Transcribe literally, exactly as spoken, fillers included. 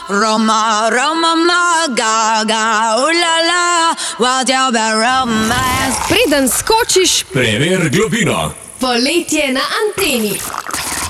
Roma, Roma, ma, ga, ga, ulala, what your romance. Preden skočiš, Prever globino. poletje na anteni.